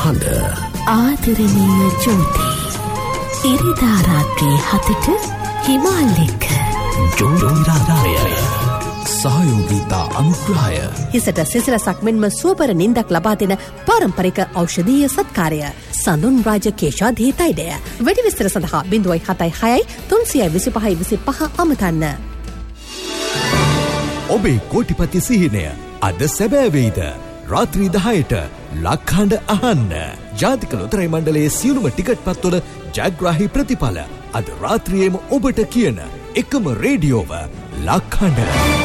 ලක්හඬ ආදරණීය ජෝති ඉරිදා රාත්‍රී 7ට හිමාලෙක ජෝතිරාය සහයෝගීතා අනුග්‍රහය හිසට සිසිලසක් මෙන්ම සුවපර නින්දක් ලබා දෙන පාරම්පරික ඖෂධීය සත්කාරය සඳුන් රාජ කේශාධිතයිඩය වැඩි විස්තර සඳහා 076 325 25 අමතන්න. ඔබේ කෝටිපති සිහිනය අද සැබෑ වෙයිද? රාත්‍රී 10ට ලක්හඬ අහන්න. ජාතික ලොතරැයි මණ්ඩලයේ සියලුම ටිකට් පත්වල ජයග්‍රාහී ප්‍රතිඵල අද රාත්‍රියේම ඔබට කියන එකම රේඩියෝව ලක්හඬ.